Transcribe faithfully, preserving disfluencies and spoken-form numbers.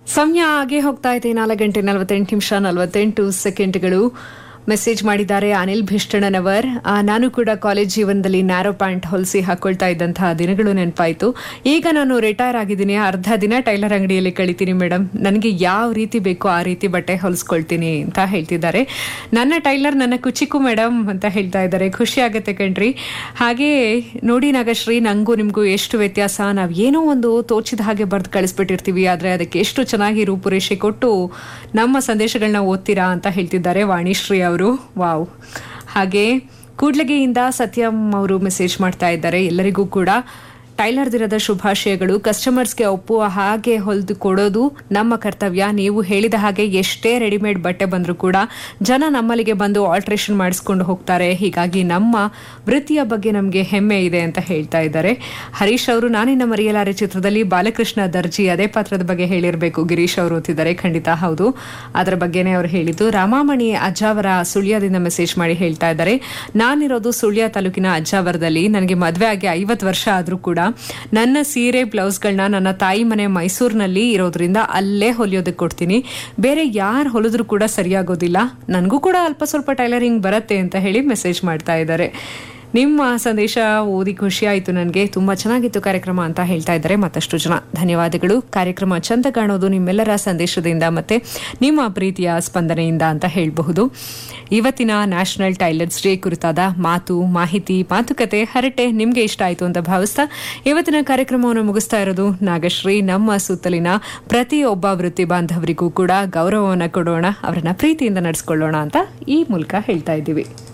ಸಮಯ ಹಾಗೆ ಹೋಗ್ತಾ ಇದೆ. ನಾಲ್ಕು ಗಂಟೆ ನಲವತ್ತೆಂಟು ನಿಮಿಷ ನಲವತ್ತೆಂಟು ಸೆಕೆಂಡ್ಗಳು. ಮೆಸೇಜ್ ಮಾಡಿದ್ದಾರೆ ಅನಿಲ್ ಭಿಷ್ಟಣ್ಣನವರ್. ನಾನು ಕೂಡ ಕಾಲೇಜ್ ಜೀವನದಲ್ಲಿ ನ್ಯಾರೋ ಪ್ಯಾಂಟ್ ಹೊಲಿಸಿ ಹಾಕೊಳ್ತಾ ಇದ್ದಂತಹ ದಿನಗಳು ನೆನಪಾಯಿತು. ಈಗ ನಾನು ರಿಟೈರ್ ಆಗಿದ್ದೀನಿ. ಅರ್ಧ ದಿನ ಟೈಲರ್ ಅಂಗಡಿಯಲ್ಲಿ ಕಳಿತೀನಿ ಮೇಡಮ್. ನನಗೆ ಯಾವ ರೀತಿ ಬೇಕೋ ಆ ರೀತಿ ಬಟ್ಟೆ ಹೊಲಿಸ್ಕೊಳ್ತೀನಿ ಅಂತ ಹೇಳ್ತಿದ್ದಾರೆ. ನನ್ನ ಟೈಲರ್ ನನ್ನ ಕುಚಿಕು ಮೇಡಮ್ ಅಂತ ಹೇಳ್ತಾ ಇದ್ದಾರೆ. ಖುಷಿ ಆಗುತ್ತೆ ಕಣ್ರಿ. ಹಾಗೆ ನೋಡಿ ನಾಗಶ್ರೀ, ನಂಗೂ ನಿಮಗೂ ಎಷ್ಟು ವ್ಯತ್ಯಾಸ. ನಾವು ಏನೋ ಒಂದು ತೋಚಿದ ಹಾಗೆ ಬರೆದು ಕಳಿಸ್ಬಿಟ್ಟಿರ್ತೀವಿ, ಆದರೆ ಅದಕ್ಕೆ ಎಷ್ಟು ಚೆನ್ನಾಗಿ ರೂಪುರೇಷೆ ಕೊಟ್ಟು ನಮ್ಮ ಸಂದೇಶಗಳನ್ನ ಓದ್ತೀರಾ ಅಂತ ಹೇಳ್ತಿದ್ದಾರೆ ವಾಣಿಶ್ರೀ ಅವರು. ವಾವ್. ಹಾಗೆ ಕೂಡ್ಲಗೆಯಿಂದ ಸತ್ಯಂ ಅವರು ಮೆಸೇಜ್ ಮಾಡ್ತಾ ಇದ್ದಾರೆ. ಎಲ್ಲರಿಗೂ ಕೂಡ ಟೈಲರ್ ದಿನದ ಶುಭಾಶಯಗಳು. ಕಸ್ಟಮರ್ಸ್ಗೆ ಒಪ್ಪುವ ಹಾಗೆ ಹೊಲಿದು ಕೊಡೋದು ನಮ್ಮ ಕರ್ತವ್ಯ. ನೀವು ಹೇಳಿದ ಹಾಗೆ ಎಷ್ಟೇ ರೆಡಿಮೇಡ್ ಬಟ್ಟೆ ಬಂದರೂ ಕೂಡ ಜನ ನಮ್ಮಲ್ಲಿಗೆ ಬಂದು ಆಲ್ಟ್ರೇಷನ್ ಮಾಡಿಸ್ಕೊಂಡು ಹೋಗ್ತಾರೆ. ಹೀಗಾಗಿ ನಮ್ಮ ವೃತ್ತಿಯ ಬಗ್ಗೆ ನಮಗೆ ಹೆಮ್ಮೆ ಇದೆ ಅಂತ ಹೇಳ್ತಾ ಇದ್ದಾರೆ. ಹರೀಶ್ ಅವರು ನಾನಿನ್ನ ಮರೆಯಲಾರೆ ಚಿತ್ರದಲ್ಲಿ ಬಾಲಕೃಷ್ಣ ದರ್ಜಿ ಅದೇ ಪಾತ್ರದ ಬಗ್ಗೆ ಹೇಳಿರಬೇಕು ಗಿರೀಶ್ ಅವರು ಓದ್ತಿದ್ದಾರೆ. ಖಂಡಿತ ಹೌದು, ಅದರ ಬಗ್ಗೆನೇ ಅವರು ಹೇಳಿದ್ದು. ರಾಮಾಮಣಿ ಅಜ್ಜಾವರ ಸುಳ್ಯದಿಂದ ಮೆಸೇಜ್ ಮಾಡಿ ಹೇಳ್ತಾ ಇದ್ದಾರೆ. ನಾನಿರೋದು ಸುಳ್ಯ ತಾಲೂಕಿನ ಅಜ್ಜಾವರದಲ್ಲಿ. ನನಗೆ ಮದುವೆ ಆಗಿ ಐವತ್ತು ವರ್ಷ ಆದರೂ ಕೂಡ ನನ್ನ ಸೀರೆ ಬ್ಲೌಸ್ಗಳನ್ನ ನನ್ನ ತಾಯಿ ಮನೆ ಮೈಸೂರಿನಲ್ಲಿ ಇರೋದ್ರಿಂದ ಅಲ್ಲೇ ಹೊಲಿಯೋದಕ್ಕೆ ಕೊಡ್ತೀನಿ. ಬೇರೆ ಯಾರು ಹೊಲಿದ್ರೂ ಕೂಡ ಸರಿಯಾಗೋದಿಲ್ಲ. ನನಗೂ ಕೂಡ ಅಲ್ಪ ಸ್ವಲ್ಪ ಟೈಲರಿಂಗ್ ಬರುತ್ತೆ ಅಂತ ಹೇಳಿ ಮೆಸೇಜ್ ಮಾಡ್ತಾ ಇದ್ದಾರೆ. ನಿಮ್ಮ ಸಂದೇಶ ಓದಿ ಖುಷಿ ಆಯಿತು ನನಗೆ. ತುಂಬ ಚೆನ್ನಾಗಿತ್ತು ಕಾರ್ಯಕ್ರಮ ಅಂತ ಹೇಳ್ತಾ ಇದ್ದಾರೆ ಮತ್ತಷ್ಟು ಜನ. ಧನ್ಯವಾದಗಳು. ಕಾರ್ಯಕ್ರಮ ಚಂದ ಕಾಣೋದು ನಿಮ್ಮೆಲ್ಲರ ಸಂದೇಶದಿಂದ ಮತ್ತೆ ನಿಮ್ಮ ಪ್ರೀತಿಯ ಸ್ಪಂದನೆಯಿಂದ ಅಂತ ಹೇಳಬಹುದು. ಇವತ್ತಿನ ನ್ಯಾಷನಲ್ ಟೈಲರ್ಸ್ ಡೇ ಕುರಿತಾದ ಮಾತು, ಮಾಹಿತಿ, ಮಾತುಕತೆ, ಹರಟೆ ನಿಮಗೆ ಇಷ್ಟ ಆಯಿತು ಅಂತ ಭಾವಿಸ್ತಾ ಇವತ್ತಿನ ಕಾರ್ಯಕ್ರಮವನ್ನು ಮುಗಿಸ್ತಾ ಇರೋದು ನಾಗಶ್ರೀ. ನಮ್ಮ ಸುತ್ತಲಿನ ಪ್ರತಿಯೊಬ್ಬ ವೃತ್ತಿ ಬಾಂಧವರಿಗೂ ಕೂಡ ಗೌರವವನ್ನು ಕೊಡೋಣ, ಅವರನ್ನ ಪ್ರೀತಿಯಿಂದ ನಡೆಸ್ಕೊಳ್ಳೋಣ ಅಂತ ಈ ಮೂಲಕ ಹೇಳ್ತಾ ಇದ್ದೀವಿ.